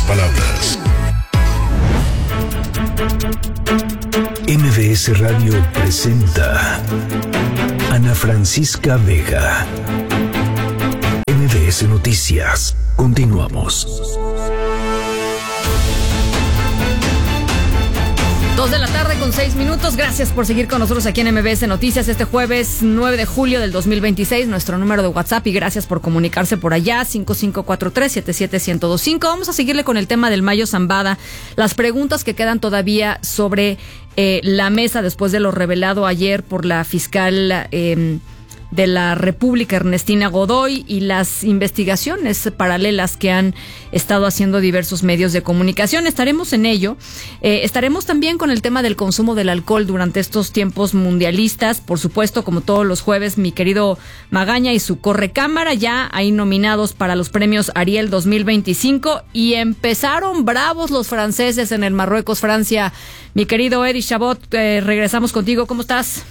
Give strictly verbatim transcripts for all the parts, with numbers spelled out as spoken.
palabras. M V S Radio presenta Ana Francisca Vega. M V S Noticias. Continuamos. Dos de la tarde con seis minutos. Gracias por seguir con nosotros aquí en M V S Noticias este jueves nueve de julio del dos mil veintiséis. Nuestro número de WhatsApp, y gracias por comunicarse por allá, cinco cinco cuatro tres, siete siete uno cero dos cinco. Vamos a seguirle con el tema del Mayo Zambada. Las preguntas que quedan todavía sobre eh, la mesa después de lo revelado ayer por la fiscal eh, de la República, Ernestina Godoy, y las investigaciones paralelas que han estado haciendo diversos medios de comunicación. Estaremos en ello. Eh, estaremos también con el tema del consumo del alcohol durante estos tiempos mundialistas. Por supuesto, como todos los jueves, mi querido Magaña y su Correcámara, ya ahí nominados para los premios Ariel dos mil veinticinco. Y empezaron bravos los franceses en el Marruecos-Francia. Mi querido Eddie Chabot, eh, regresamos contigo. ¿Cómo estás?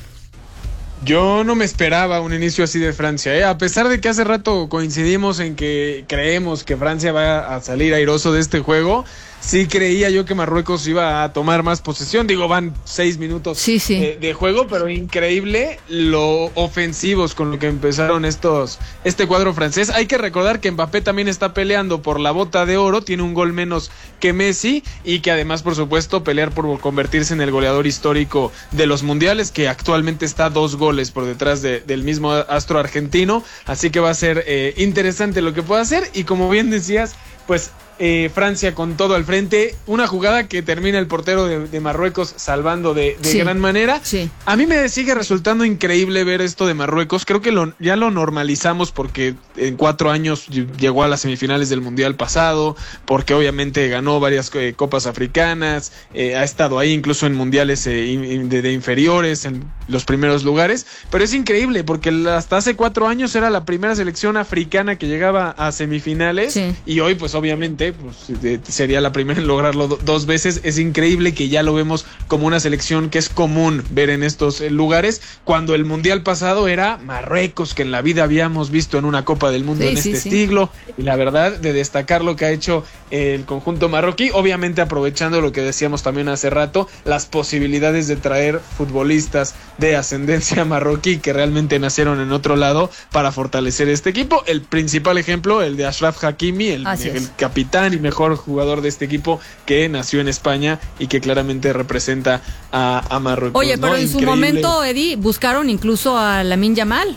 Yo no me esperaba un inicio así de Francia, ¿eh? A pesar de que hace rato coincidimos en que creemos que Francia va a salir airoso de este juego, sí creía yo que Marruecos iba a tomar más posesión. Digo, van seis minutos sí, sí. Eh, de juego, pero increíble lo ofensivos con lo que empezaron estos este cuadro francés. Hay que recordar que Mbappé también está peleando por la bota de oro, tiene un gol menos que Messi, y que además, por supuesto, pelear por convertirse en el goleador histórico de los mundiales, que actualmente está dos goles por detrás de, del mismo astro argentino. Así que va a ser eh, interesante lo que pueda hacer, y como bien decías, pues Eh, Francia con todo al frente, una jugada que termina el portero de, de Marruecos salvando de, de sí, gran manera. Sí. A mí me sigue resultando increíble ver esto de Marruecos. Creo que lo, ya lo normalizamos porque en cuatro años llegó a las semifinales del Mundial pasado, porque obviamente ganó varias eh, copas africanas, eh, ha estado ahí incluso en mundiales eh, in, de, de inferiores, en los primeros lugares, pero es increíble porque hasta hace cuatro años era la primera selección africana que llegaba a semifinales, sí, y hoy pues obviamente pues sería la primera en lograrlo do- dos veces. Es increíble que ya lo vemos como una selección que es común ver en estos eh, lugares, cuando el mundial pasado era Marruecos, que en la vida habíamos visto en una Copa del Mundo sí, en sí, este sí. siglo, y la verdad de destacar lo que ha hecho eh, el conjunto marroquí, obviamente aprovechando lo que decíamos también hace rato, las posibilidades de traer futbolistas de ascendencia marroquí que realmente nacieron en otro lado para fortalecer este equipo. El principal ejemplo, el de Achraf Hakimi, el, el capitán y mejor jugador de este equipo, que nació en España y que claramente representa a, a Marruecos. Oye, pero ¿no? en Increíble. su momento, Eddie, buscaron incluso a Lamine Yamal.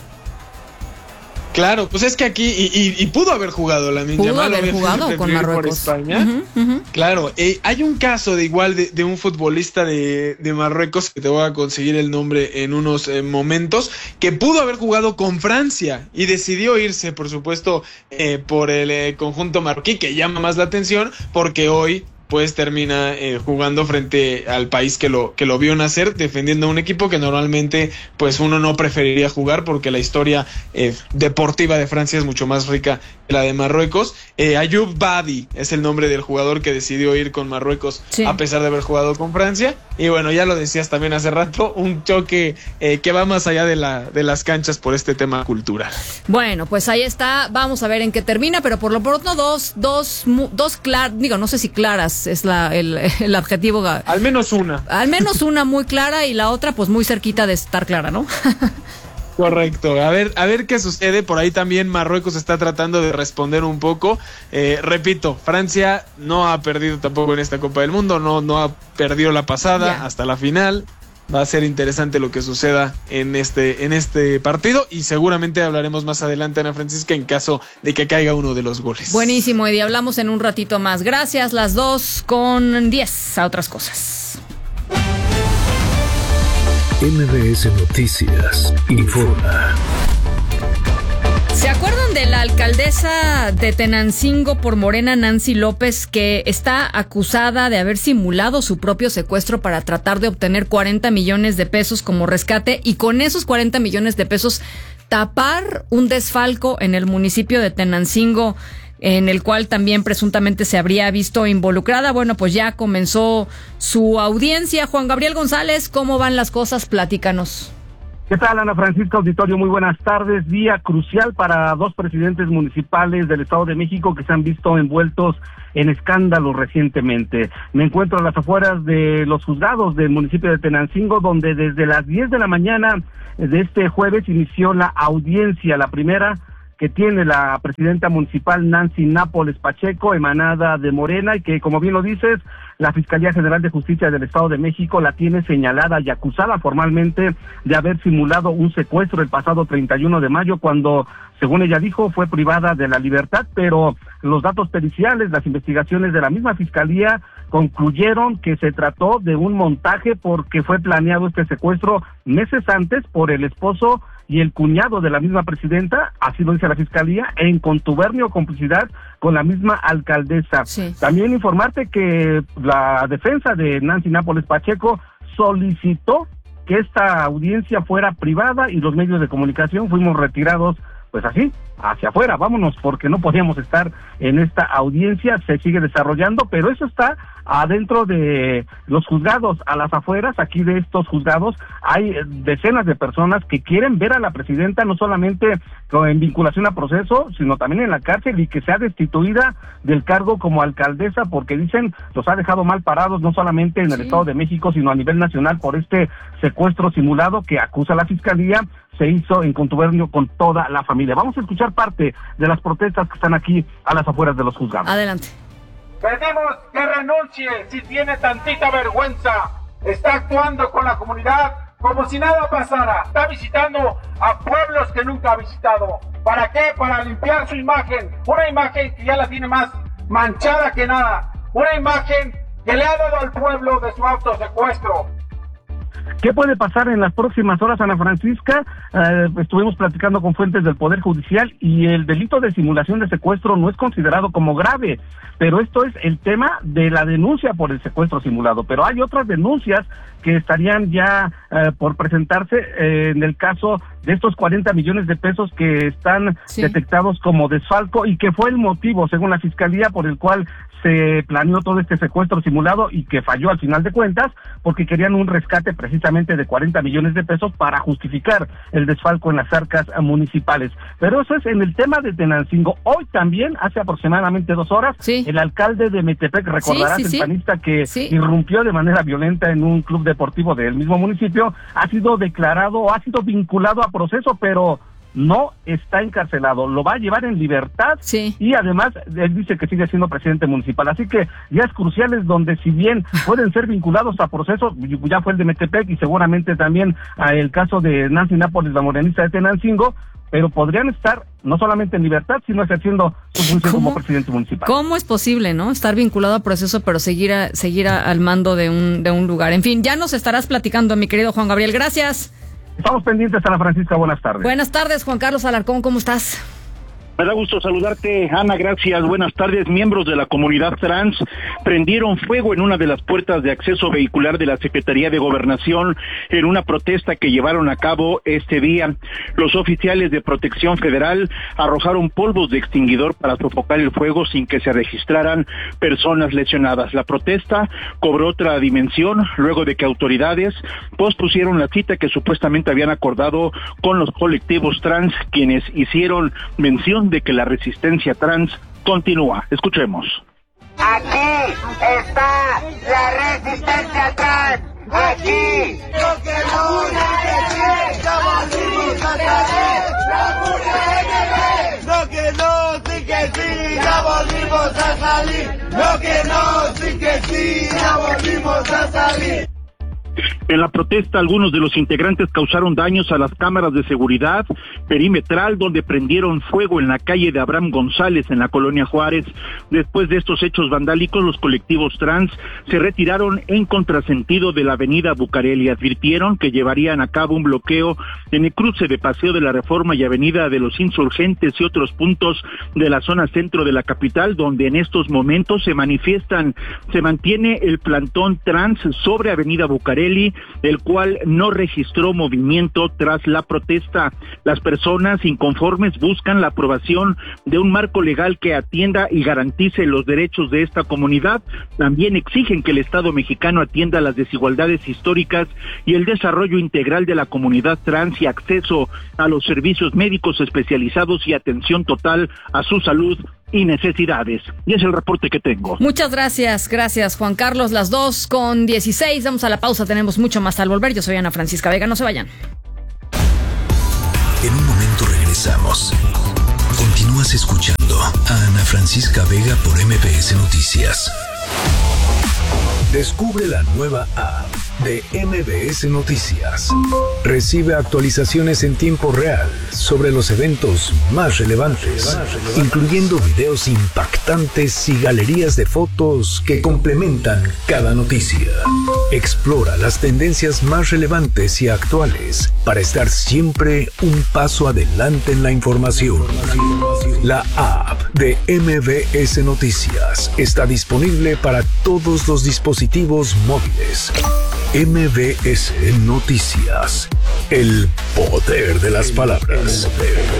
Claro, pues es que aquí, y, y, y pudo haber jugado Lamine Pudo Yamal, haber jugado con Marruecos. Por España. Uh-huh, uh-huh. Claro, eh, hay un caso de igual de, de un futbolista de, de Marruecos, que te voy a conseguir el nombre en unos eh, momentos, que pudo haber jugado con Francia y decidió irse, por supuesto, eh, por el eh, conjunto marroquí, que llama más la atención porque hoy pues termina eh, jugando frente al país que lo que lo vio nacer, defendiendo a un equipo que normalmente pues uno no preferiría jugar, porque la historia eh, deportiva de Francia es mucho más rica que la de Marruecos. eh, Ayoub Badi es el nombre del jugador que decidió ir con Marruecos, sí, a pesar de haber jugado con Francia. Y bueno, ya lo decías también hace rato, un choque eh, que va más allá de la de las canchas por este tema cultural. Bueno, pues ahí está, vamos a ver en qué termina, pero por lo pronto dos dos dos claras, digo, no sé si claras es la el, el adjetivo. Al menos una. Al menos una muy clara, y la otra pues muy cerquita de estar clara, ¿no? Correcto, a ver, a ver qué sucede. Por ahí también Marruecos está tratando de responder un poco. Eh, repito, Francia no ha perdido tampoco en esta Copa del Mundo, no, no ha perdido la pasada yeah. hasta la final. Va a ser interesante lo que suceda en este, en este partido, y seguramente hablaremos más adelante, Ana Francisca, en caso de que caiga uno de los goles. Buenísimo, Eddie, hablamos en un ratito más. Gracias, las dos con diez a otras cosas. M V S Noticias informa. ¿Se acuerdan de la alcaldesa de Tenancingo por Morena, Nancy López, que está acusada de haber simulado su propio secuestro para tratar de obtener cuarenta millones de pesos como rescate, y con esos cuarenta millones de pesos tapar un desfalco en el municipio de Tenancingo, en el cual también presuntamente se habría visto involucrada? Bueno, pues ya comenzó su audiencia. Juan Gabriel González, ¿cómo van las cosas? Platícanos. ¿Qué tal, Ana Francisca, auditorio? Muy buenas tardes. Día crucial para dos presidentes municipales del Estado de México que se han visto envueltos en escándalos recientemente. Me encuentro a las afueras de los juzgados del municipio de Tenancingo, donde desde las diez de la mañana de este jueves inició la audiencia, la primera que tiene la presidenta municipal Nancy Nápoles Pacheco, emanada de Morena, y que, como bien lo dices, la Fiscalía General de Justicia del Estado de México la tiene señalada y acusada formalmente de haber simulado un secuestro el pasado treinta y uno de mayo, cuando, según ella dijo, fue privada de la libertad, pero los datos periciales, las investigaciones de la misma Fiscalía concluyeron que se trató de un montaje porque fue planeado este secuestro meses antes por el esposo y el cuñado de la misma presidenta, así lo dice la Fiscalía, en contubernio o complicidad con la misma alcaldesa. Sí. También informarte que la defensa de Nancy Nápoles Pacheco solicitó que esta audiencia fuera privada y los medios de comunicación fuimos retirados, pues así, hacia afuera, vámonos, porque no podíamos estar en esta audiencia, se sigue desarrollando, pero eso está adentro de los juzgados, a las afueras, aquí de estos juzgados, hay decenas de personas que quieren ver a la presidenta no solamente en vinculación a proceso, sino también en la cárcel y que sea destituida del cargo como alcaldesa, porque dicen, los ha dejado mal parados no solamente en el sí. Estado de México, sino a nivel nacional por este secuestro simulado que acusa la Fiscalía, se hizo en contubernio con toda la familia. Vamos a escuchar parte de las protestas que están aquí a las afueras de los juzgados. Adelante. Pedimos que renuncie si tiene tantita vergüenza. Está actuando con la comunidad como si nada pasara. Está visitando a pueblos que nunca ha visitado. ¿Para qué? Para limpiar su imagen. Una imagen que ya la tiene más manchada que nada. Una imagen que le ha dado al pueblo de su autosecuestro. ¿Qué puede pasar en las próximas horas, Ana Francisca? Eh, estuvimos platicando con fuentes del Poder Judicial y el delito de simulación de secuestro no es considerado como grave, pero esto es el tema de la denuncia por el secuestro simulado, pero hay otras denuncias que estarían ya eh, por presentarse eh, en el caso de estos cuarenta millones de pesos que están sí. detectados como desfalco y que fue el motivo, según la Fiscalía, por el cual se planeó todo este secuestro simulado y que falló al final de cuentas, porque querían un rescate precisamente de cuarenta millones de pesos para justificar el desfalco en las arcas municipales. Pero eso es en el tema de Tenancingo. Hoy también, hace aproximadamente dos horas, sí. el alcalde de Metepec, recordarás, sí, sí, sí. el panista que sí. irrumpió de manera violenta en un club deportivo del mismo municipio, ha sido declarado o ha sido vinculado a proceso, pero no está encarcelado, lo va a llevar en libertad sí. y además él dice que sigue siendo presidente municipal, así que días cruciales donde si bien pueden ser vinculados a procesos, ya fue el de Metepec y seguramente también el caso de Nancy Nápoles, la morenista de Tenancingo, pero podrían estar no solamente en libertad, sino ejerciendo su función como presidente municipal. ¿Cómo es posible, no? Estar vinculado a proceso, pero seguir a, seguir a, al mando de un, de un lugar. En fin, ya nos estarás platicando, mi querido Juan Gabriel. Gracias. Estamos pendientes, Ana Francisca, buenas tardes. Buenas tardes, Juan Carlos Alarcón, ¿cómo estás? Me da gusto saludarte, Ana, gracias. Buenas tardes. Miembros de la comunidad trans prendieron fuego en una de las puertas de acceso vehicular de la Secretaría de Gobernación en una protesta que llevaron a cabo este día. Los oficiales de Protección Federal arrojaron polvos de extinguidor para sofocar el fuego sin que se registraran personas lesionadas. La protesta cobró otra dimensión luego de que autoridades pospusieron la cita que supuestamente habían acordado con los colectivos trans, quienes hicieron mención de que la resistencia trans continúa. Escuchemos. Aquí está la resistencia trans. Aquí lo que no es ya volvimos a salir. La mujer lo que no sí que sí, ya volvimos a salir. Lo que no sí que sí, ya volvimos a salir. En la protesta, algunos de los integrantes causaron daños a las cámaras de seguridad perimetral, donde prendieron fuego en la calle de Abraham González, en la colonia Juárez. Después de estos hechos vandálicos, los colectivos trans se retiraron en contrasentido de la avenida Bucareli. Advirtieron que llevarían a cabo un bloqueo en el cruce de Paseo de la Reforma y avenida de los Insurgentes y otros puntos de la zona centro de la capital, donde en estos momentos se manifiestan, se mantiene el plantón trans sobre avenida Bucareli el cual no registró movimiento tras la protesta. Las personas inconformes buscan la aprobación de un marco legal que atienda y garantice los derechos de esta comunidad. También exigen que el Estado mexicano atienda las desigualdades históricas y el desarrollo integral de la comunidad trans y acceso a los servicios médicos especializados y atención total a su salud y necesidades. Y es el reporte que tengo. Muchas gracias, gracias Juan Carlos. Las dos con dieciséis, vamos a la pausa, tenemos mucho más al volver. Yo soy Ana Francisca Vega, no se vayan. En un momento regresamos. Continúas escuchando a Ana Francisca Vega por M B S Noticias. Descubre la nueva app de M B S Noticias. Recibe actualizaciones en tiempo real sobre los eventos más relevantes, incluyendo videos impactantes y galerías de fotos que complementan cada noticia. Explora las tendencias más relevantes y actuales para estar siempre un paso adelante en la información. La app de M B S Noticias está disponible para todos los dispositivos móviles. M B S Noticias. El poder de las palabras.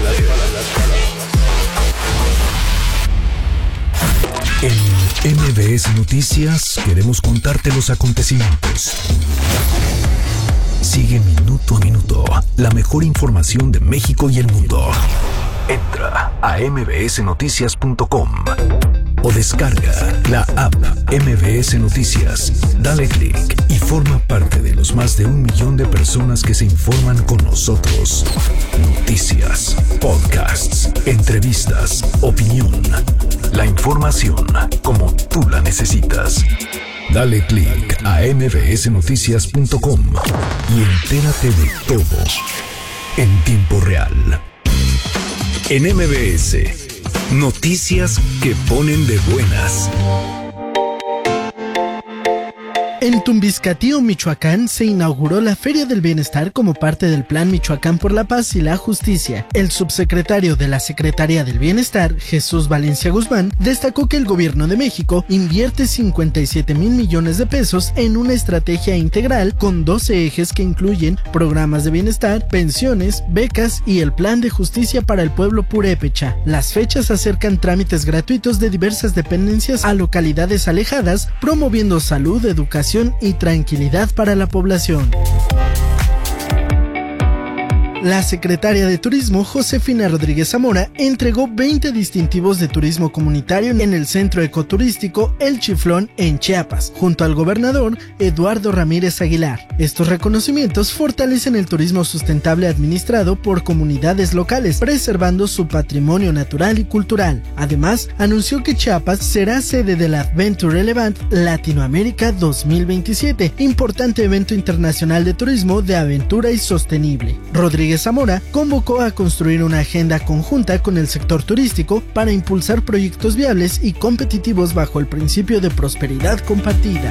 En M B S Noticias queremos contarte los acontecimientos. Sigue minuto a minuto la mejor información de México y el mundo. Entra a m b s noticias punto com o descarga la app M B S Noticias. Dale clic y forma parte de los más de un millón de personas que se informan con nosotros. Noticias, podcasts, entrevistas, opinión. La información como tú la necesitas. Dale clic a m b s noticias punto com y entérate de todo en tiempo real. En M B S, noticias que ponen de buenas. En Tumbiscatío, Michoacán, se inauguró la Feria del Bienestar como parte del Plan Michoacán por la Paz y la Justicia. El subsecretario de la Secretaría del Bienestar, Jesús Valencia Guzmán, destacó que el gobierno de México invierte cincuenta y siete mil millones de pesos en una estrategia integral con doce ejes que incluyen programas de bienestar, pensiones, becas y el Plan de Justicia para el Pueblo Purépecha. Las fechas acercan trámites gratuitos de diversas dependencias a localidades alejadas, promoviendo salud, educación y tranquilidad para la población. La secretaria de Turismo, Josefina Rodríguez Zamora, entregó veinte distintivos de turismo comunitario en el centro ecoturístico El Chiflón en Chiapas, junto al gobernador Eduardo Ramírez Aguilar. Estos reconocimientos fortalecen el turismo sustentable administrado por comunidades locales, preservando su patrimonio natural y cultural. Además, anunció que Chiapas será sede del Adventure Relevant Latinoamérica dos mil veintisiete, importante evento internacional de turismo de aventura y sostenible. Rodríguez Zamora convocó a construir una agenda conjunta con el sector turístico para impulsar proyectos viables y competitivos bajo el principio de prosperidad compartida.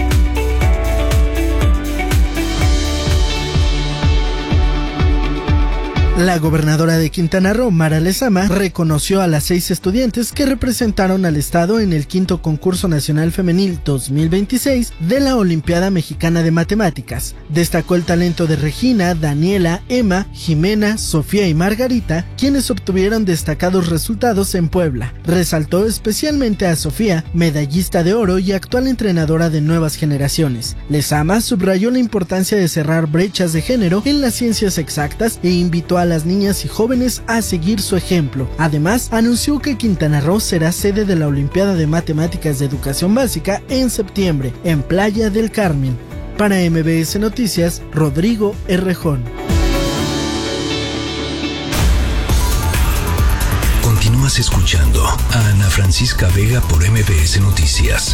La gobernadora de Quintana Roo, Mara Lezama, reconoció a las seis estudiantes que representaron al estado en el quinto concurso nacional femenil dos mil veintiséis de la Olimpiada Mexicana de Matemáticas. Destacó el talento de Regina, Daniela, Emma, Jimena, Sofía y Margarita, quienes obtuvieron destacados resultados en Puebla. Resaltó especialmente a Sofía, medallista de oro y actual entrenadora de nuevas generaciones. Lezama subrayó la importancia de cerrar brechas de género en las ciencias exactas e invitó a las niñas y jóvenes a seguir su ejemplo. Además, anunció que Quintana Roo será sede de la Olimpiada de Matemáticas de Educación Básica en septiembre, en Playa del Carmen. Para M B S Noticias, Rodrigo Errejón. Continúas escuchando a Ana Francisca Vega por M B S Noticias.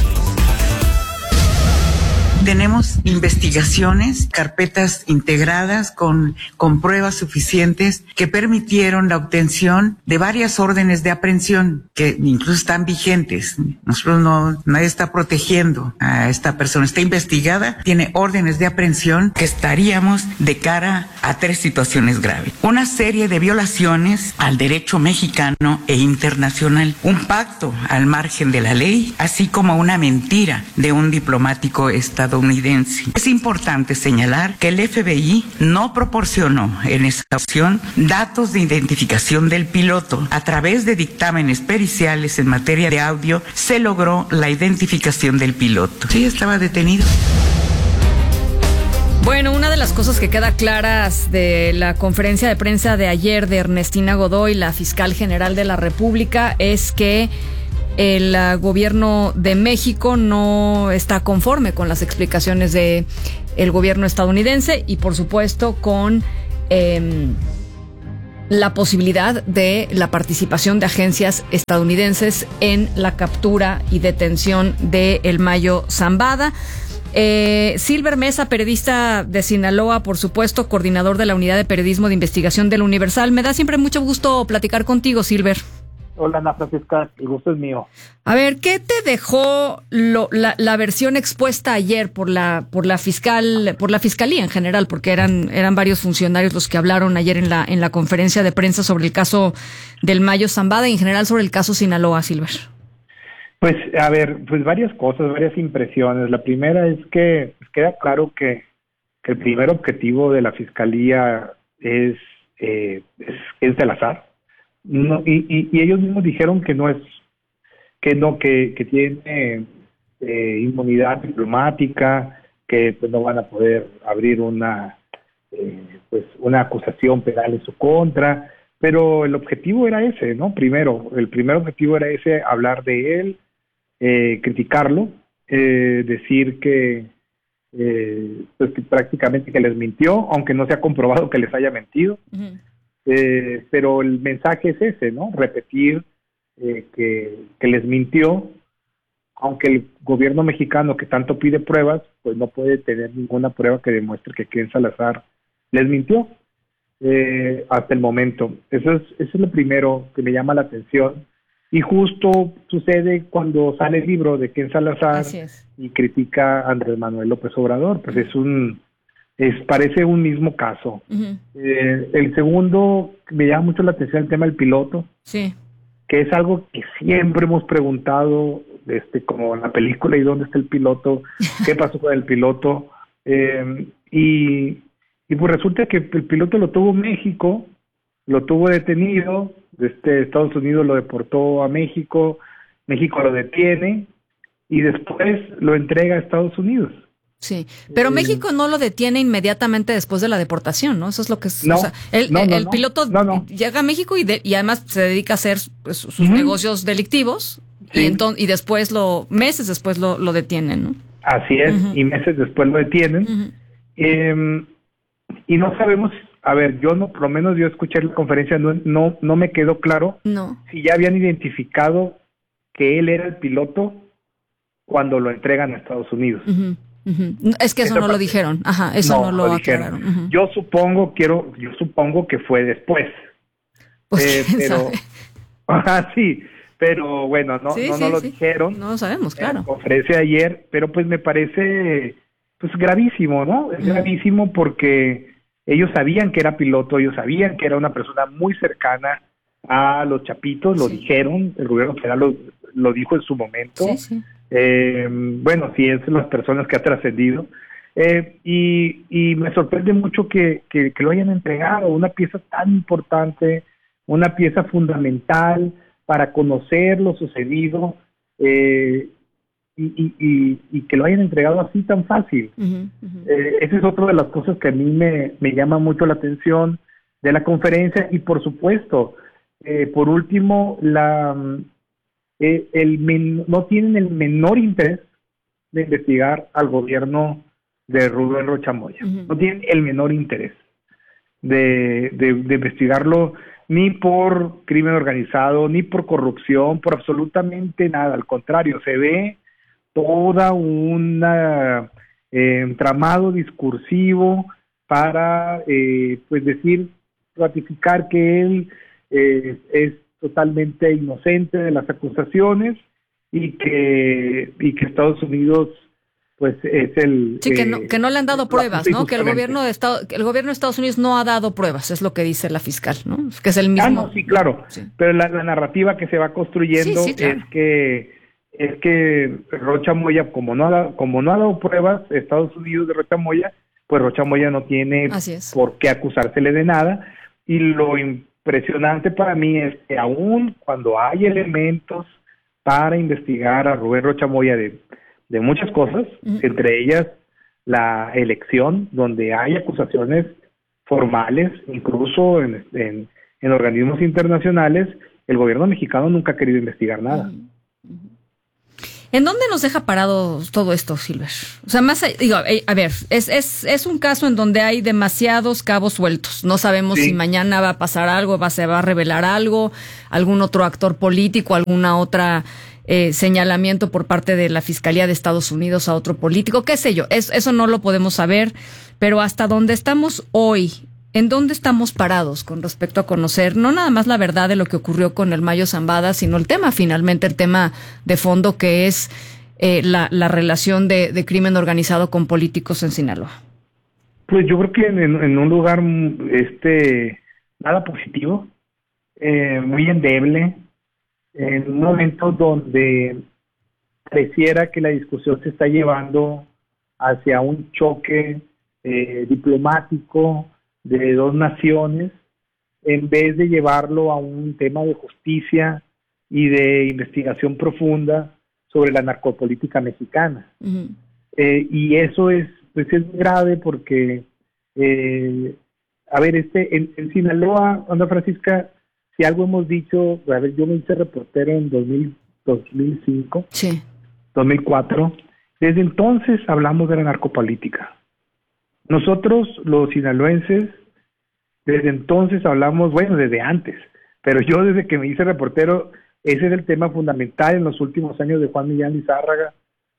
Tenemos investigaciones, carpetas integradas con, con pruebas suficientes que permitieron la obtención de varias órdenes de aprehensión que incluso están vigentes. Nosotros no, nadie está protegiendo a esta persona. Está investigada, tiene órdenes de aprehensión que estaríamos de cara a tres situaciones graves. Una serie de violaciones al derecho mexicano e internacional, un pacto al margen de la ley, así como una mentira de un diplomático estadounidense. estadounidense. Es importante señalar que el F B I no proporcionó en esta ocasión datos de identificación del piloto. A través de dictámenes periciales en materia de audio se logró la identificación del piloto. Sí, estaba detenido. Bueno, una de las cosas que queda claras de la conferencia de prensa de ayer de Ernestina Godoy, la fiscal general de la República, es que el uh, gobierno de México no está conforme con las explicaciones de el gobierno estadounidense y, por supuesto, con eh, la posibilidad de la participación de agencias estadounidenses en la captura y detención de El Mayo Zambada. Eh, Silver Mesa, periodista de Sinaloa, por supuesto, coordinador de la Unidad de Periodismo de Investigación del Universal. Me da siempre mucho gusto platicar contigo, Silver. Hola, Ana Francisca, el gusto es mío. A ver, ¿qué te dejó lo, la, la versión expuesta ayer por la por la fiscal, por la fiscalía en general? Porque eran eran varios funcionarios los que hablaron ayer en la en la conferencia de prensa sobre el caso del Mayo Zambada y en general sobre el caso Sinaloa, Silver. Pues, a ver, pues varias cosas, varias impresiones. La primera es que queda claro que, que el primer objetivo de la fiscalía es, eh, es, es Salazar. No, y, y, y ellos mismos dijeron que no es, que no, que, que tiene eh, inmunidad diplomática, que pues no van a poder abrir una, eh, pues una acusación penal en su contra, pero el objetivo era ese, ¿no? Primero, el primer objetivo era ese, hablar de él, eh, criticarlo, eh, decir que, eh, pues que prácticamente que les mintió, aunque no se ha comprobado que les haya mentido. Uh-huh. Eh, pero el mensaje es ese, ¿no? Repetir eh, que, que les mintió, aunque el gobierno mexicano que tanto pide pruebas, pues no puede tener ninguna prueba que demuestre que Ken Salazar les mintió eh, hasta el momento. Eso es, eso es lo primero que me llama la atención. Y justo sucede cuando sale el libro de Ken Salazar y critica a Andrés Manuel López Obrador, pues es un Es, parece un mismo caso. Uh-huh. Eh, el segundo, me llama mucho la atención el tema del piloto, sí, que es algo que siempre hemos preguntado, este, como en la película, ¿y dónde está el piloto? ¿Qué pasó con el piloto? Eh, y, y pues resulta que el piloto lo tuvo México, lo tuvo detenido, este, Estados Unidos lo deportó a México, México lo detiene, y después lo entrega a Estados Unidos. Sí, pero México no lo detiene inmediatamente después de la deportación, ¿no? Eso es lo que es. No, o sea, el, no, no, el no, piloto no, no. llega a México y, de, y además se dedica a hacer pues, sus uh-huh. negocios delictivos sí. y, enton, y después, lo meses después lo, lo detienen, ¿no? Así es, uh-huh. y meses después lo detienen. Uh-huh. Eh, y no sabemos, a ver, yo no, por lo menos yo escuché la conferencia, no, no, no me quedó claro no. si ya habían identificado que él era el piloto cuando lo entregan a Estados Unidos. Uh-huh. Uh-huh. Es que eso, eso no lo dijeron, ajá, eso no, no lo, lo aclararon. Uh-huh. Yo supongo, quiero, yo supongo que fue después. Pues eh, pero, ajá, sí, pero bueno, no, sí, no, sí, no lo sí. dijeron. No lo sabemos, claro. En la conferencia de ayer, pero pues me parece, pues gravísimo, ¿no? Es uh-huh. gravísimo porque ellos sabían que era piloto, ellos sabían que era una persona muy cercana a los chapitos, lo sí. dijeron, el gobierno federal lo, lo dijo en su momento. Sí, sí. Eh, bueno, sí, es las personas que ha trascendido eh, y, y me sorprende mucho que, que, que lo hayan entregado, una pieza tan importante, una pieza fundamental para conocer lo sucedido eh, y, y, y, y que lo hayan entregado así tan fácil. Uh-huh, uh-huh. Eh, esa es otra de las cosas que a mí me, me llama mucho la atención de la conferencia y por supuesto, eh, por último, la... Eh, el men- no tienen el menor interés de investigar al gobierno de Rubén Rocha Moya. Uh-huh. No tienen el menor interés de, de, de investigarlo ni por crimen organizado, ni por corrupción, por absolutamente nada. Al contrario, se ve toda una eh, entramado discursivo para eh, pues decir, ratificar que él eh, es totalmente inocente de las acusaciones y que y que Estados Unidos pues es el sí que eh, no que no le han dado pruebas, ¿no? Que el gobierno de Estado, que el gobierno de Estados Unidos no ha dado pruebas, es lo que dice la fiscal, ¿no? Que es el mismo. Ah, no, sí, claro. Sí. Pero la, la narrativa que se va construyendo sí, sí, claro. es que es que Rocha Moya, como no ha, como no ha dado pruebas Estados Unidos de Rocha Moya, pues Rocha Moya no tiene por qué acusársele de nada. Y lo impresionante para mí es que aún cuando hay elementos para investigar a Rubén Rocha Moya de, de muchas cosas, uh-huh. entre ellas la elección, donde hay acusaciones formales, incluso en, en, en organismos internacionales, el gobierno mexicano nunca ha querido investigar nada. Uh-huh. ¿En dónde nos deja parado todo esto, Silver? O sea, más, digo, a ver, es, es, es un caso en donde hay demasiados cabos sueltos. No sabemos sí. si mañana va a pasar algo, va, se va a revelar algo, algún otro actor político, alguna otra eh, señalamiento por parte de la Fiscalía de Estados Unidos a otro político, qué sé yo. Es, eso no lo podemos saber, pero hasta donde estamos hoy, ¿en dónde estamos parados con respecto a conocer no nada más la verdad de lo que ocurrió con el Mayo Zambada, sino el tema, finalmente, el tema de fondo que es eh, la, la relación de, de crimen organizado con políticos en Sinaloa? Pues yo creo que en, en un lugar este nada positivo, eh, muy endeble, en un momento donde pareciera que la discusión se está llevando hacia un choque eh, diplomático de dos naciones, en vez de llevarlo a un tema de justicia y de investigación profunda sobre la narcopolítica mexicana. Uh-huh. Eh, y eso es, pues es grave porque, eh, a ver, este en, en Sinaloa, Ana Francisca, si algo hemos dicho, a ver, yo me hice reportero en dos mil, dos mil cinco, sí. dos mil cuatro, desde entonces hablamos de la narcopolítica. Nosotros, los sinaloenses, desde entonces hablamos, bueno, desde antes, pero yo desde que me hice reportero, ese es el tema fundamental en los últimos años de Juan Millán Lizárraga,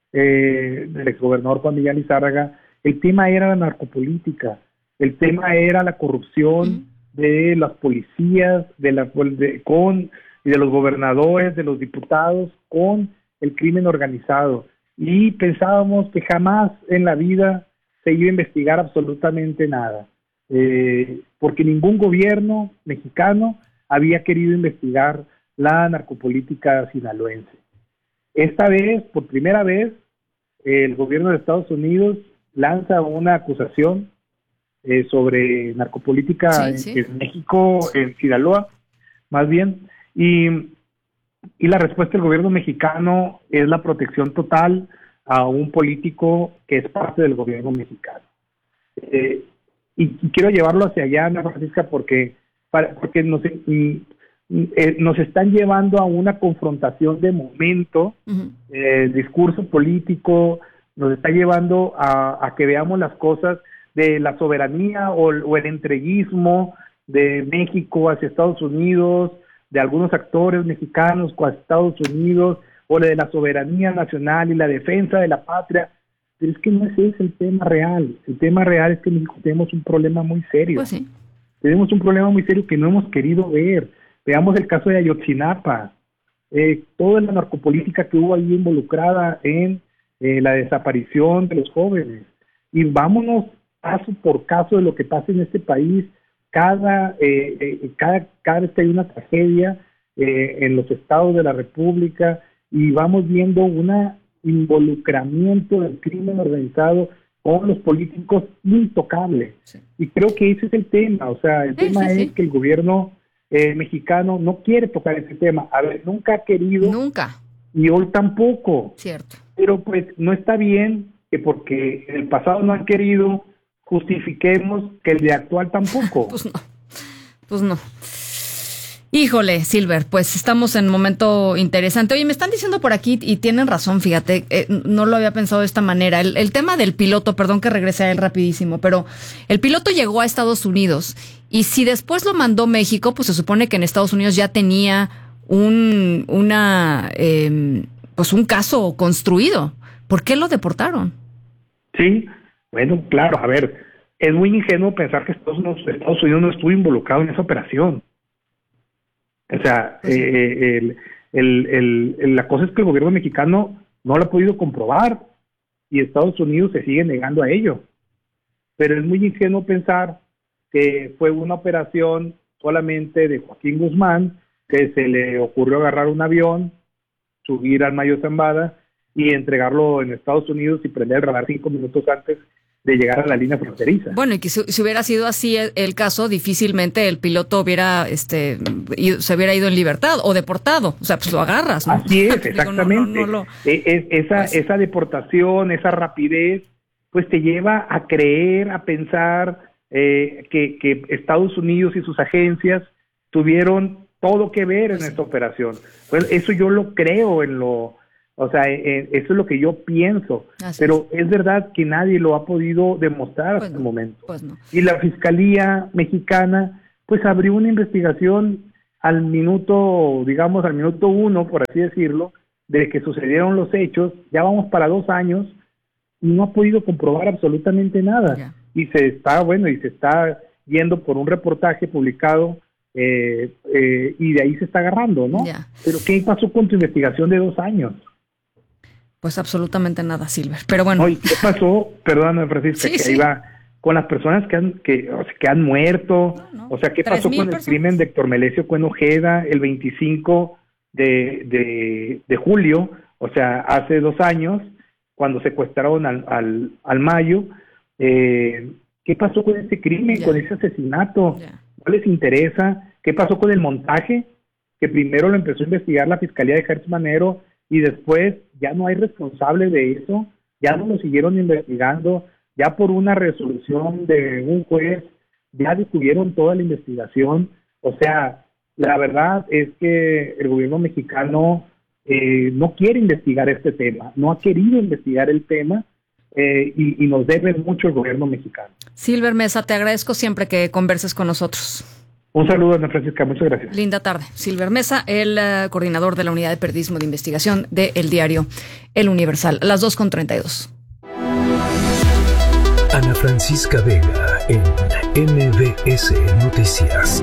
eh, del exgobernador Juan Millán Lizárraga. El tema era la narcopolítica, el tema era la corrupción mm. de las policías, de la, de, con, de los gobernadores, de los diputados, con el crimen organizado. Y pensábamos que jamás en la vida se iba a investigar absolutamente nada, eh, porque ningún gobierno mexicano había querido investigar la narcopolítica sinaloense. Esta vez, por primera vez, el gobierno de Estados Unidos lanza una acusación eh, sobre narcopolítica sí, en, sí. en México, en Sinaloa, más bien, y, y la respuesta del gobierno mexicano es la protección total a un político que es parte del gobierno mexicano. Eh, y, y quiero llevarlo hacia allá, Ana Francisca, porque, para, porque nos, y, eh, nos están llevando a una confrontación de momento, uh-huh. eh, el discurso político nos está llevando a, a que veamos las cosas de la soberanía o, o el entreguismo de México hacia Estados Unidos, de algunos actores mexicanos hacia Estados Unidos, o la de la soberanía nacional y la defensa de la patria, pero es que no ese es el tema real. El tema real es que en México tenemos un problema muy serio. Pues sí. Tenemos un problema muy serio que no hemos querido ver. Veamos el caso de Ayotzinapa, eh, toda la narcopolítica que hubo ahí involucrada en eh, la desaparición de los jóvenes. Y vámonos caso por caso de lo que pasa en este país. Cada, eh, eh, cada, cada vez que hay una tragedia eh, en los estados de la República, y vamos viendo un involucramiento del crimen organizado con los políticos intocable. Sí. Y creo que ese es el tema, o sea, el sí, tema sí, es sí. que el gobierno eh, mexicano no quiere tocar ese tema. A ver, nunca ha querido. Nunca. Y hoy tampoco. Cierto. Pero pues no está bien que porque en el pasado no han querido, justifiquemos que el de actual tampoco. Pues no, pues no. Híjole, Silver, pues estamos en un momento interesante. Oye, me están diciendo por aquí, y tienen razón, fíjate, eh, no lo había pensado de esta manera. El, el tema del piloto, perdón que regrese a él rapidísimo, pero el piloto llegó a Estados Unidos, y si después lo mandó México, pues se supone que en Estados Unidos ya tenía un, una, eh, pues un caso construido. ¿Por qué lo deportaron? Sí, bueno, claro, a ver, es muy ingenuo pensar que Estados Unidos, Estados Unidos no estuvo involucrado en esa operación. O sea, sí. eh, el, el, el, el, la cosa es que el gobierno mexicano no lo ha podido comprobar y Estados Unidos se sigue negando a ello. Pero es muy ingenuo pensar que fue una operación solamente de Joaquín Guzmán, que se le ocurrió agarrar un avión subir al Mayo Zambada y entregarlo en Estados Unidos y prender el radar cinco minutos antes de llegar a la línea fronteriza. Bueno, y que si, si hubiera sido así el, el caso, difícilmente el piloto hubiera, este, ido, se hubiera ido en libertad o deportado. O sea, pues lo agarras, ¿no? Así es, exactamente. Digo, no, no, no lo... es, esa, pues... esa deportación, esa rapidez, pues te lleva a creer, a pensar eh, que, que Estados Unidos y sus agencias tuvieron todo que ver en esta operación. Pues eso yo lo creo en lo... O sea, eh, eso es lo que yo pienso, Así pero es. es verdad que nadie lo ha podido demostrar pues hasta no, el momento. Pues no. Y la Fiscalía Mexicana, pues abrió una investigación al minuto, digamos, al minuto uno, por así decirlo, de que sucedieron los hechos. Ya vamos para dos años y no ha podido comprobar absolutamente nada. Yeah. Y se está, bueno, y se está yendo por un reportaje publicado eh, eh, y de ahí se está agarrando, ¿no? Yeah. Pero ¿qué pasó con tu investigación de dos años? Pues absolutamente nada, Silver. Pero bueno. Oye, ¿qué pasó? Perdóname, Francisca, sí, que sí. ahí va con las personas que han que, o sea, que han muerto. No, no. O sea, ¿qué pasó con personas? El crimen de Héctor Melesio Cuen Ojeda el veinticinco de, de, de julio? O sea, hace dos años, cuando secuestraron al, al, al Mayo. Eh, ¿Qué pasó con ese crimen, yeah. con ese asesinato? Yeah. ¿No les interesa? ¿Qué pasó con el montaje? Que primero lo empezó a investigar la Fiscalía de Gertz Manero y después ya no hay responsable de eso, ya no lo siguieron investigando, ya por una resolución de un juez, ya detuvieron toda la investigación. O sea, la verdad es que el gobierno mexicano eh, no quiere investigar este tema, no ha querido investigar el tema eh, y, y nos debe mucho el gobierno mexicano. Silver Mesa, te agradezco siempre que converses con nosotros. Un saludo, Ana Francisca, muchas gracias. Linda tarde. Silver Mesa, el uh, coordinador de la Unidad de Periodismo de Investigación del diario El Universal. Las dos con treinta y dos. Ana Francisca Vega en M B S Noticias.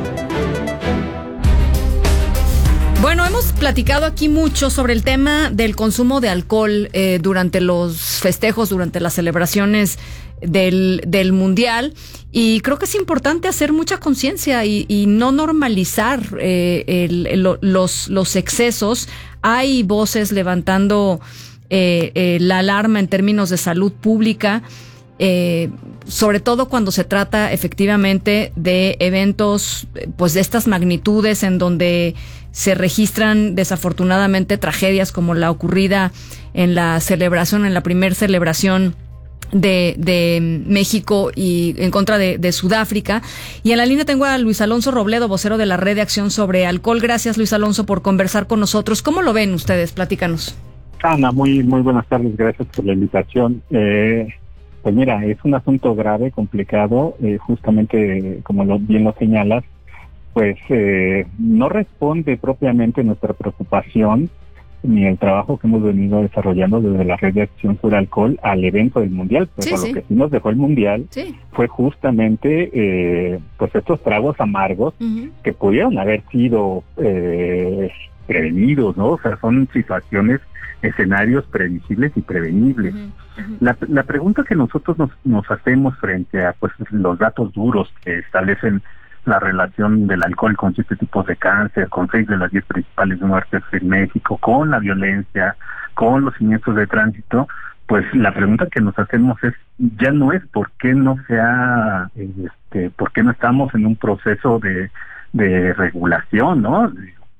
Bueno, hemos platicado aquí mucho sobre el tema del consumo de alcohol eh, durante los festejos, durante las celebraciones del, del Mundial, y creo que es importante hacer mucha conciencia y, y no normalizar eh, el, el, los, los excesos. Hay voces levantando eh, eh, la alarma en términos de salud pública, eh, sobre todo cuando se trata efectivamente de eventos pues de estas magnitudes en donde se registran desafortunadamente tragedias como la ocurrida en la celebración, en la primer celebración de, de México y en contra de, de Sudáfrica. Y en la línea tengo a Luis Alonso Robledo, vocero de la Red de Acción sobre Alcohol. Gracias, Luis Alonso, por conversar con nosotros. ¿Cómo lo ven ustedes? Platícanos. Ana, muy muy buenas tardes, gracias por la invitación. Eh, pues mira, es un asunto grave, complicado, eh, justamente como lo, bien lo señalas, pues eh, no responde propiamente nuestra preocupación ni el trabajo que hemos venido desarrollando desde la Red de Acción sobre Alcohol al evento del Mundial, pero sí, lo sí. que sí nos dejó el Mundial sí. fue justamente eh, pues estos tragos amargos uh-huh. que pudieron haber sido eh, prevenidos, ¿no? O sea, son situaciones, escenarios previsibles y prevenibles. Uh-huh. Uh-huh. La, la pregunta que nosotros nos, nos hacemos frente a pues los datos duros que establecen la relación del alcohol con siete tipos de cáncer, con seis de las diez principales muertes en México, con la violencia, con los siniestros de tránsito, pues la pregunta que nos hacemos es, ya no es por qué no sea, este, por qué no estamos en un proceso de, de regulación, ¿no?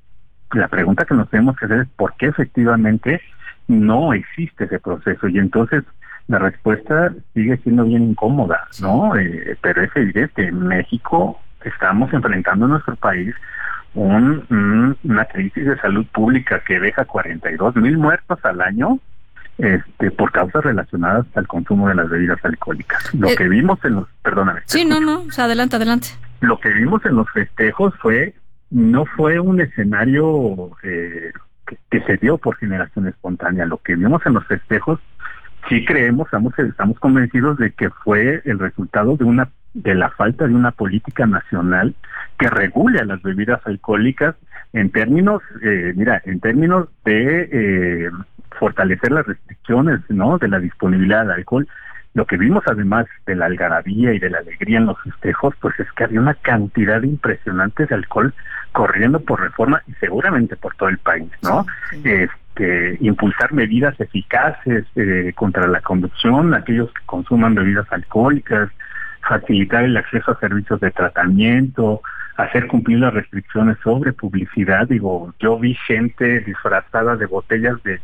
La pregunta que nos tenemos que hacer es por qué efectivamente no existe ese proceso, y entonces la respuesta sigue siendo bien incómoda, ¿no? Eh, pero es evidente, en México estamos enfrentando en nuestro país un, un, una crisis de salud pública que deja cuarenta y dos mil muertos al año este, por causas relacionadas al consumo de las bebidas alcohólicas. Lo eh, que vimos en los... Perdóname. Sí, no, no, o sea, adelante, adelante. Lo que vimos en los festejos fue, no fue un escenario eh, que, que se dio por generación espontánea. Lo que vimos en los festejos, sí creemos, estamos, estamos convencidos de que fue el resultado de una de la falta de una política nacional que regule a las bebidas alcohólicas en términos, eh, mira, en términos de eh, fortalecer las restricciones, ¿no?, de la disponibilidad de alcohol, lo que vimos además de la algarabía y de la alegría en los festejos, pues es que había una cantidad impresionante de alcohol corriendo por Reforma y seguramente por todo el país, ¿no? Sí, sí. Este, impulsar medidas eficaces eh, contra la conducción, aquellos que consuman bebidas alcohólicas, facilitar el acceso a servicios de tratamiento, hacer cumplir las restricciones sobre publicidad. Digo, yo vi gente disfrazada de botellas de,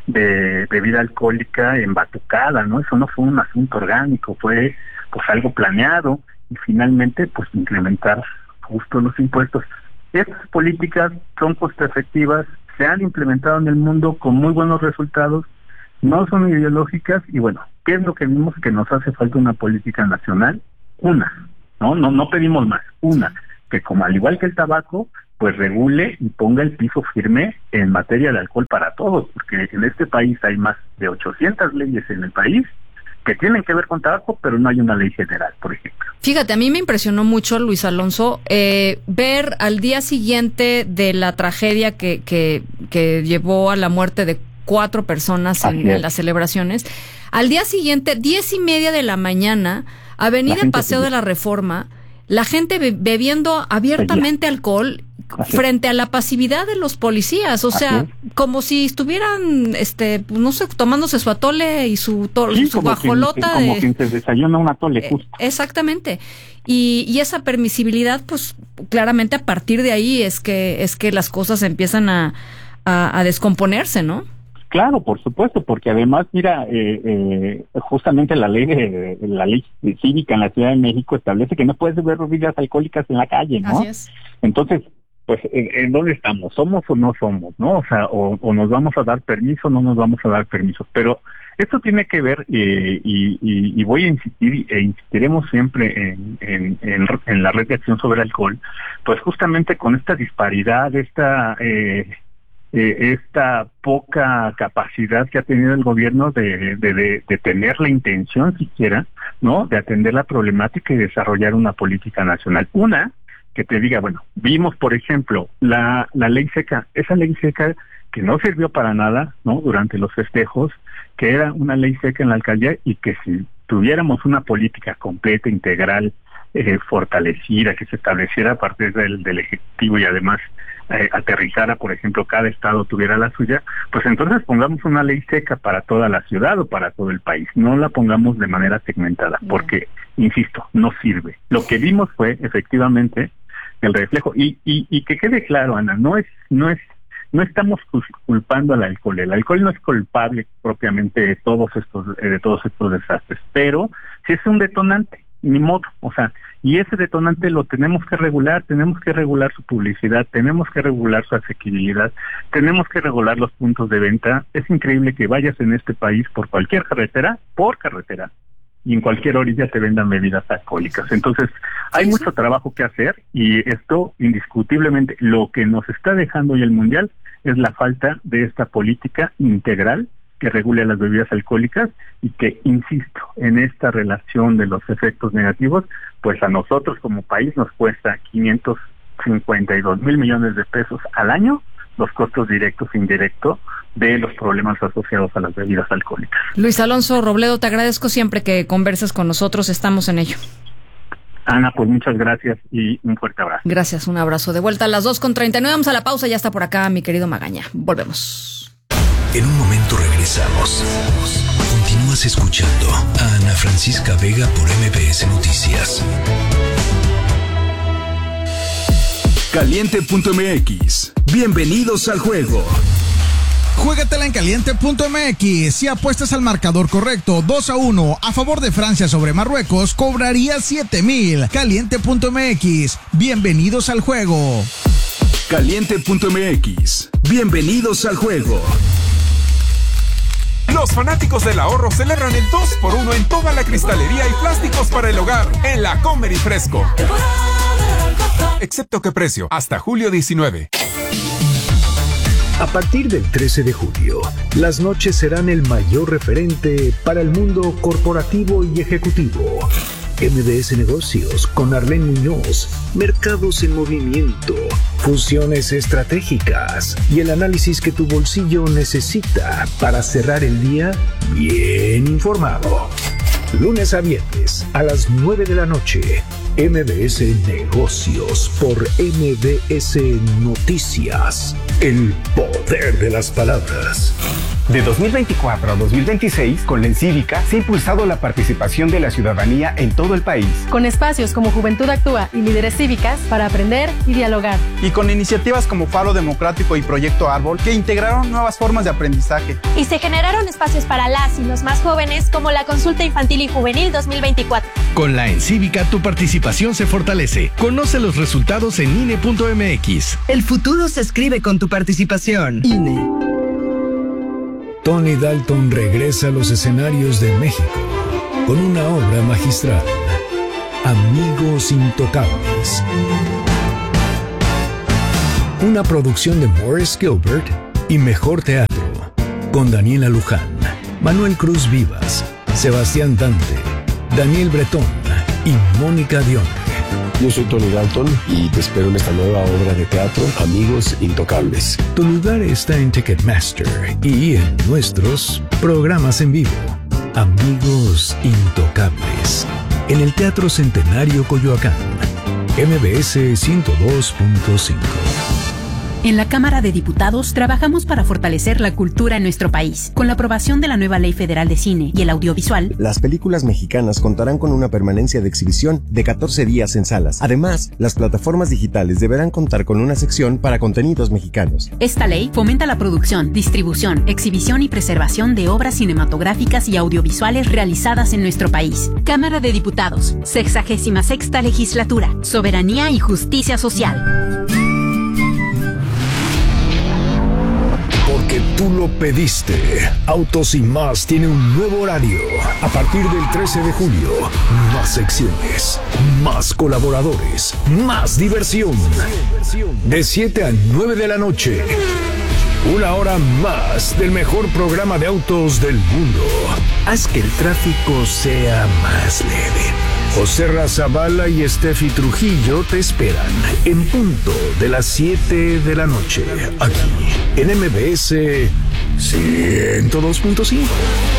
de bebida alcohólica embatucada, ¿no? Eso no fue un asunto orgánico, fue pues algo planeado, y finalmente pues incrementar justo los impuestos. Estas políticas son costo efectivas, se han implementado en el mundo con muy buenos resultados, no son ideológicas, y bueno, ¿qué es lo que vimos? Que nos hace falta una política nacional, una, no, no, no pedimos más, una, que como al igual que el tabaco, pues regule y ponga el piso firme en materia de alcohol para todos, porque en este país hay más de ochocientas leyes en el país que tienen que ver con tabaco, pero no hay una ley general, por ejemplo. Fíjate, a mí me impresionó mucho, Luis Alonso, eh, ver al día siguiente de la tragedia que, que, que llevó a la muerte de cuatro personas en, en las celebraciones, al día siguiente, diez y media de la mañana, Avenida Paseo de la Reforma, la gente be- bebiendo abiertamente alcohol frente a la pasividad de los policías, o sea, como si estuvieran, este, no sé, tomándose su atole y su, to- sí, su como guajolota. Quien, de, como quien se desayuna un atole, eh, justo. Exactamente. Y, y esa permisibilidad, pues, claramente a partir de ahí es que, es que las cosas empiezan a, a, a descomponerse, ¿no? Claro, por supuesto, porque además, mira, eh, eh, justamente la ley de la ley cívica en la Ciudad de México establece que no puedes beber bebidas alcohólicas en la calle, ¿no? Así es. Entonces, pues, ¿en, en dónde estamos? ¿Somos o no somos, no? O sea, o, o nos vamos a dar permiso o no nos vamos a dar permiso. Pero esto tiene que ver, eh, y, y, y voy a insistir, e insistiremos siempre en, en, en, en la red de acción sobre alcohol, pues justamente con esta disparidad, esta... Eh, Eh, esta poca capacidad que ha tenido el gobierno de, de, de, de tener la intención siquiera, ¿no?, de atender la problemática y desarrollar una política nacional. Una, que te diga, bueno, vimos, por ejemplo, la, la ley seca, esa ley seca que no sirvió para nada, ¿no?, durante los festejos, que era una ley seca en la alcaldía, y que si tuviéramos una política completa, integral, eh, fortalecida, que se estableciera a partir del, del Ejecutivo y además Eh, aterrizara, por ejemplo, cada estado tuviera la suya, pues entonces pongamos una ley seca para toda la ciudad o para todo el país, no la pongamos de manera segmentada, yeah. porque, insisto, no sirve. Lo que vimos fue, efectivamente, el reflejo, y, y, y que quede claro, Ana, no es, no es, no estamos culpando al alcohol, el alcohol no es culpable propiamente de todos estos, de todos estos desastres, pero sí es un detonante, ni modo, o sea, y ese detonante lo tenemos que regular, tenemos que regular su publicidad, tenemos que regular su asequibilidad, tenemos que regular los puntos de venta. Es increíble que vayas en este país por cualquier carretera, por carretera, y en cualquier orilla te vendan bebidas alcohólicas. Entonces, hay mucho trabajo que hacer, y esto, indiscutiblemente, lo que nos está dejando hoy el Mundial es la falta de esta política integral que regule las bebidas alcohólicas, y que, insisto, en esta relación de los efectos negativos, pues a nosotros como país nos cuesta quinientos cincuenta y dos mil millones de pesos al año los costos directos e indirectos de los problemas asociados a las bebidas alcohólicas. Luis Alonso Robledo, te agradezco siempre que conversas con nosotros, estamos en ello. Ana, pues muchas gracias y un fuerte abrazo. Gracias, un abrazo. De vuelta a las dos con treinta y nueve, vamos a la pausa, ya está por acá mi querido Magaña. Volvemos. En un momento regresamos. Continúas escuchando a Ana Francisca Vega por M B S Noticias. Caliente punto m x. Bienvenidos al juego. Juégatela en Caliente punto m x. Si apuestas al marcador correcto, dos a uno, a favor de Francia sobre Marruecos, cobraría siete mil. Caliente punto m x. Bienvenidos al juego. Caliente punto m x. Bienvenidos al juego. Los fanáticos del ahorro celebran el dos por uno en toda la cristalería y plásticos para el hogar en la Comer y Fresco. Excepto que precio, hasta julio diecinueve. A partir del trece de julio, las noches serán el mayor referente para el mundo corporativo y ejecutivo. M B S Negocios con Arlene Muñoz, mercados en movimiento, fusiones estratégicas y el análisis que tu bolsillo necesita para cerrar el día bien informado. lunes a viernes a las nueve de la noche. M B S Negocios por M B S Noticias. El poder de las palabras. De dos mil veinticuatro a dos mil veintiséis, con la Encívica se ha impulsado la participación de la ciudadanía en todo el país. Con espacios como Juventud Actúa y Líderes Cívicas para aprender y dialogar. Y con iniciativas como Faro Democrático y Proyecto Árbol que integraron nuevas formas de aprendizaje. Y se generaron espacios para las y los más jóvenes como la Consulta Infantil y Juvenil dos mil veinticuatro. Con la Encívica tu participación se fortalece. Conoce los resultados en I N E punto M X. El futuro se escribe con tu participación. I N E. Tony Dalton regresa a los escenarios de México con una obra magistral, Amigos Intocables. Una producción de Morris Gilbert y Mejor Teatro, con Daniela Luján, Manuel Cruz Vivas, Sebastián Dante, Daniel Bretón y Mónica Dione. Yo soy Tony Dalton y te espero en esta nueva obra de teatro, Amigos Intocables. Tu lugar está en Ticketmaster y en nuestros programas en vivo. Amigos Intocables. En el Teatro Centenario Coyoacán. M B S ciento dos punto cinco. En la Cámara de Diputados trabajamos para fortalecer la cultura en nuestro país. Con la aprobación de la nueva Ley Federal de Cine y el Audiovisual, las películas mexicanas contarán con una permanencia de exhibición de catorce días en salas. Además, las plataformas digitales deberán contar con una sección para contenidos mexicanos. Esta ley fomenta la producción, distribución, exhibición y preservación de obras cinematográficas y audiovisuales realizadas en nuestro país. Cámara de Diputados, sexagésima sexta legislatura, soberanía y justicia social. Porque tú lo pediste. Autos y Más tiene un nuevo horario. A partir del trece de julio, más secciones, más colaboradores, más diversión. De siete a nueve de la noche. Una hora más del mejor programa de autos del mundo. Haz que el tráfico sea más leve. José Razabala y Steffi Trujillo te esperan en punto de las siete de la noche, aquí en M B S ciento dos punto cinco.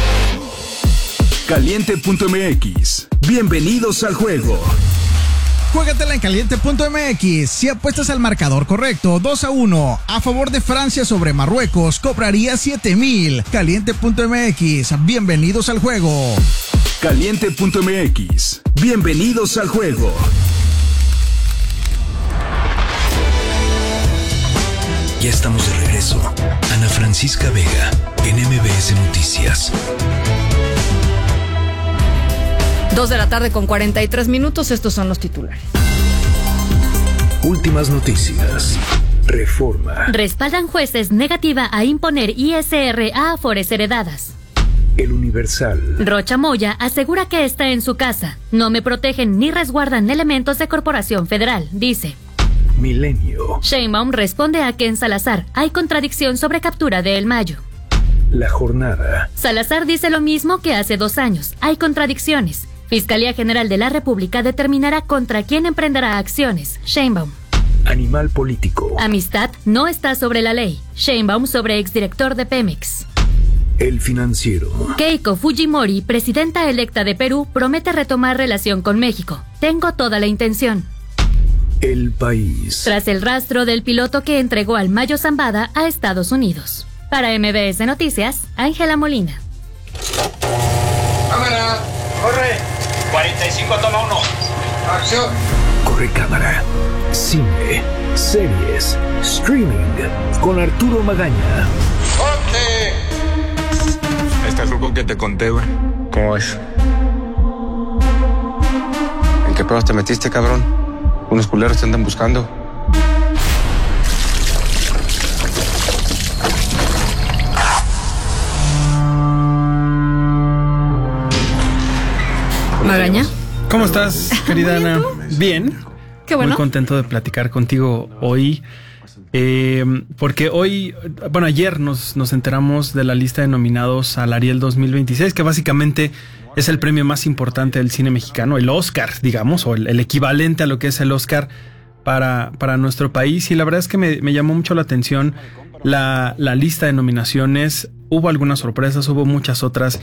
Caliente punto M X. Bienvenidos al juego. Juégatela en caliente punto M X. Si apuestas al marcador correcto, dos a uno, a favor de Francia sobre Marruecos, cobraría siete mil. caliente punto M X. Bienvenidos al juego. Caliente punto M X. Bienvenidos al juego. Ya estamos de regreso. Ana Francisca Vega, en M B S Noticias. Dos de la tarde con cuarenta y tres minutos. Estos son los titulares. Últimas noticias. Reforma. Respaldan jueces negativa a imponer I S R a afores heredadas. El Universal. Rocha Moya asegura que está en su casa. No me protegen ni resguardan elementos de Corporación Federal, dice. Milenio. Sheinbaum responde a que en Salazar hay contradicción sobre captura de El Mayo. La Jornada. Salazar dice lo mismo que hace dos años. Hay contradicciones. Fiscalía General de la República determinará contra quién emprenderá acciones. Sheinbaum. Animal político. Amistad no está sobre la ley. Sheinbaum sobre exdirector de Pemex. El Financiero. Keiko Fujimori, presidenta electa de Perú, promete retomar relación con México. Tengo toda la intención. El País. Tras el rastro del piloto que entregó al Mayo Zambada a Estados Unidos. Para M B S Noticias, Ángela Molina. Cámara, corre. cuarenta y cinco, toma uno. Acción. Corre cámara. Cine, series, streaming, con Arturo Magaña. ¡Corte! Este truco que te conté, güey. ¿Cómo es? ¿En qué pedos te metiste, cabrón? Unos culeros te andan buscando. Magaña. ¿Cómo estás, querida Ana? Bien. Qué bueno. Muy contento de platicar contigo hoy. Eh, porque hoy, bueno, ayer nos, nos enteramos de la lista de nominados al Ariel dos mil veintiséis, que básicamente es el premio más importante del cine mexicano, el Oscar, digamos, o el, el equivalente a lo que es el Oscar para, para nuestro país. Y la verdad es que me, me llamó mucho la atención la, la lista de nominaciones. Hubo algunas sorpresas, hubo muchas otras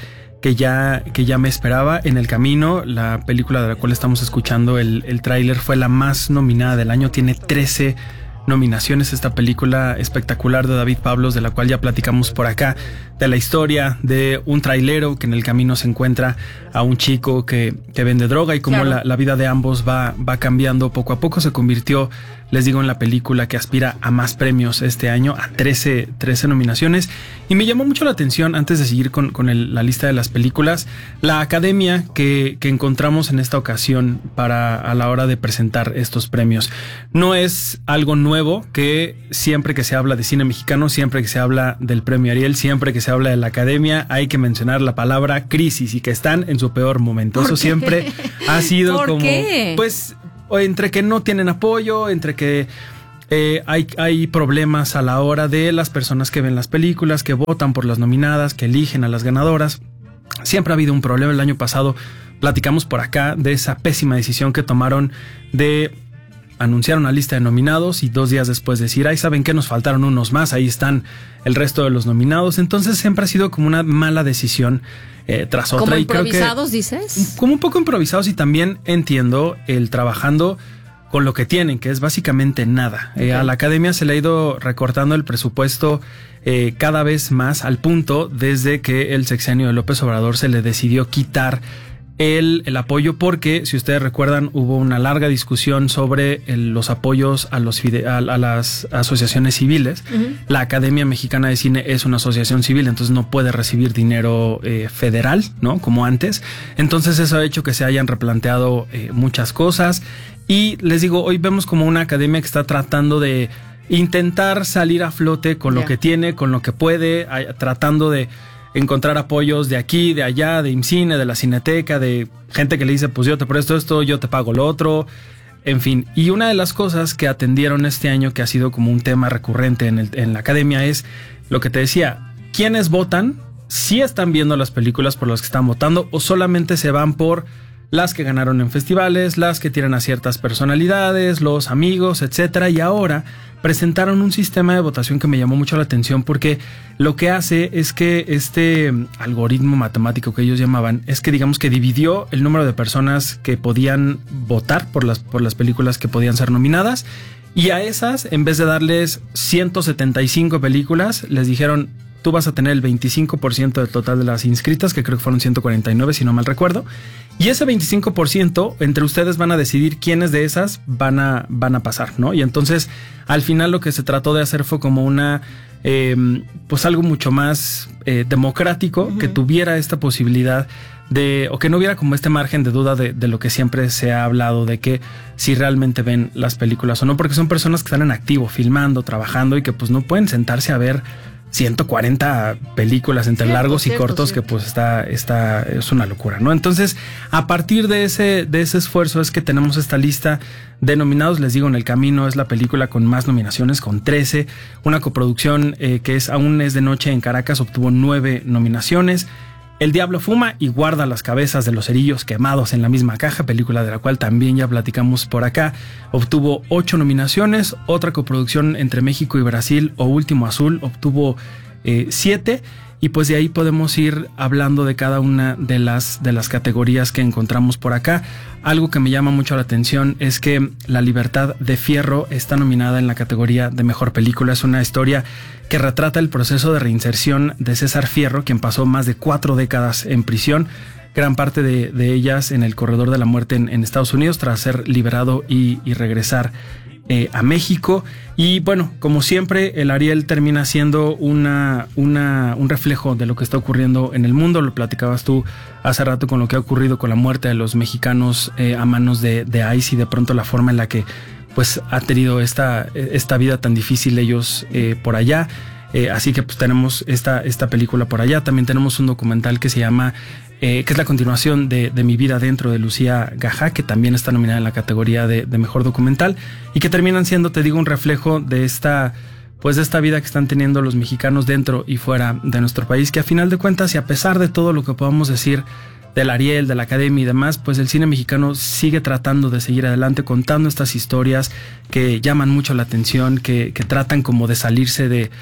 que ya, que ya me esperaba en el camino. La película de la cual estamos escuchando el, el tráiler fue la más nominada del año, tiene trece nominaciones. Esta película espectacular de David Pablos, de la cual ya platicamos por acá, de la historia de un trailero que en el camino se encuentra a un chico que, que vende droga y cómo claro. la, la vida de ambos va, va cambiando poco a poco. Se convirtió, les digo, en la película que aspira a más premios este año, a trece, trece nominaciones. Y me llamó mucho la atención, antes de seguir con, con el, la lista de las películas, la academia que, que encontramos en esta ocasión para a la hora de presentar estos premios. No es algo nuevo que siempre que se habla de cine mexicano, siempre que se habla del premio Ariel, siempre que se habla de la academia, hay que mencionar la palabra crisis y que están en su peor momento. Eso siempre ha sido ¿Por como... qué? Pues entre que no tienen apoyo, entre que eh, hay, hay problemas a la hora de las personas que ven las películas, que votan por las nominadas, que eligen a las ganadoras. Siempre ha habido un problema. El año pasado platicamos por acá de esa pésima decisión que tomaron de anunciar una lista de nominados y dos días después decir, ay, ¿saben qué? Nos faltaron unos más, ahí están el resto de los nominados. Entonces siempre ha sido como una mala decisión eh, tras otra. ¿Como y improvisados, creo que, dices? Como un poco improvisados, y también entiendo el trabajando con lo que tienen, que es básicamente nada. Okay. Eh, a la academia se le ha ido recortando el presupuesto eh, cada vez más, al punto desde que el sexenio de López Obrador se le decidió quitar El, el apoyo, porque si ustedes recuerdan hubo una larga discusión sobre el, los apoyos a, los fide, a, a las asociaciones civiles. Uh-huh. La Academia Mexicana de Cine es una asociación civil, entonces no puede recibir dinero eh, federal, ¿no? Como antes. Entonces eso ha hecho que se hayan replanteado eh, muchas cosas, y les digo, hoy vemos como una academia que está tratando de intentar salir a flote con yeah. lo que tiene, con lo que puede, a, tratando de encontrar apoyos de aquí, de allá, de IMCINE, de la Cineteca, de gente que le dice, pues yo te presto esto, yo te pago lo otro, en fin. Y una de las cosas que atendieron este año, que ha sido como un tema recurrente en, el, en la academia, es lo que te decía, ¿quiénes votan? ¿Sí están viendo las películas por las que están votando o solamente se van por las que ganaron en festivales, las que tienen a ciertas personalidades, los amigos, etcétera? Y ahora presentaron un sistema de votación que me llamó mucho la atención, porque lo que hace es que este algoritmo matemático que ellos llamaban, es que digamos que dividió el número de personas que podían votar por las, por las películas que podían ser nominadas, y a esas, en vez de darles ciento setenta y cinco películas, les dijeron, tú vas a tener el veinticinco por ciento del total de las inscritas, que creo que fueron ciento cuarenta y nueve, si no mal recuerdo. Y ese veinticinco por ciento, entre ustedes van a decidir quiénes de esas van a, van a pasar, ¿no? Y entonces, al final lo que se trató de hacer fue como una, eh, pues algo mucho más eh, democrático, uh-huh. que tuviera esta posibilidad de, o que no hubiera como este margen de duda de, de lo que siempre se ha hablado, de que si realmente ven las películas o no, porque son personas que están en activo, filmando, trabajando, y que pues no pueden sentarse a ver ciento cuarenta películas entre cierto, largos cierto, y cortos, cierto. Que pues está, está, es una locura, ¿no? Entonces, a partir de ese, de ese esfuerzo es que tenemos esta lista de nominados. Les digo, en el camino es la película con más nominaciones, con trece, una coproducción eh, que es Aún es de noche en Caracas, obtuvo nueve nominaciones. El diablo fuma y guarda las cabezas de los cerillos quemados en la misma caja, película de la cual también ya platicamos por acá, obtuvo ocho nominaciones. Otra coproducción entre México y Brasil, O Último Azul, obtuvo eh, siete. Y pues de ahí podemos ir hablando de cada una de las, de las categorías que encontramos por acá. Algo que me llama mucho la atención es que La Libertad de Fierro está nominada en la categoría de Mejor Película. Es una historia que retrata el proceso de reinserción de César Fierro, quien pasó más de cuatro décadas en prisión, gran parte de, de ellas en el corredor de la muerte en, en Estados Unidos, tras ser liberado y, y regresar Eh, a México. Y bueno, como siempre, el Ariel termina siendo una, una, un reflejo de lo que está ocurriendo en el mundo. Lo platicabas tú hace rato con lo que ha ocurrido con la muerte de los mexicanos eh, a manos de, de ICE, y de pronto la forma en la que pues ha tenido esta, esta vida tan difícil ellos eh, por allá. Eh, así que pues tenemos esta, esta película por allá. También tenemos un documental que se llama Eh, que es la continuación de, de Mi Vida Dentro, de Lucía Gajá, que también está nominada en la categoría de, de Mejor Documental, y que terminan siendo, te digo, un reflejo de esta, pues de esta vida que están teniendo los mexicanos dentro y fuera de nuestro país, que a final de cuentas, y a pesar de todo lo que podamos decir del Ariel, de la Academia y demás, pues el cine mexicano sigue tratando de seguir adelante contando estas historias que llaman mucho la atención, que, que tratan como de salirse de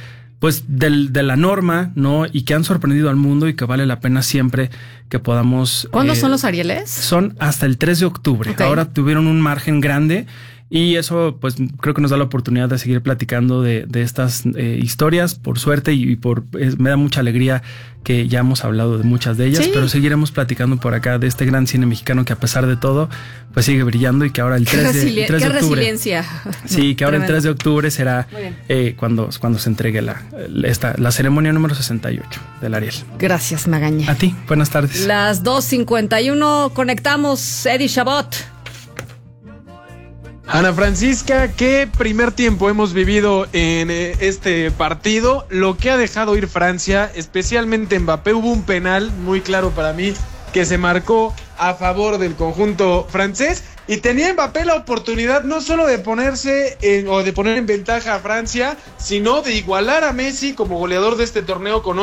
pues del, de la norma, ¿no? Y que han sorprendido al mundo y que vale la pena siempre que podamos... ¿Cuándo eh, son los Arieles? Son hasta el tres de octubre. Okay. Ahora tuvieron un margen grande y eso pues creo que nos da la oportunidad de seguir platicando de, de estas eh, historias, por suerte, y, y por eh, me da mucha alegría que ya hemos hablado de muchas de ellas, sí. pero seguiremos platicando por acá de este gran cine mexicano que a pesar de todo pues sigue brillando y que ahora el tres de, el tres de octubre... resiliencia. Sí, que ahora Tremendo. El tres de octubre será eh, cuando, cuando se entregue la, esta, la ceremonia número sesenta y ocho del Ariel. Gracias, Magaña. A ti, buenas tardes. Las dos cincuenta y uno, conectamos Eddie Chabot. Ana Francisca, ¿qué primer tiempo hemos vivido en eh, este partido? Lo que ha dejado ir Francia, especialmente Mbappé, hubo un penal muy claro para mí que se marcó a favor del conjunto francés y tenía Mbappé la oportunidad no solo de ponerse en, o de poner en ventaja a Francia, sino de igualar a Messi como goleador de este torneo con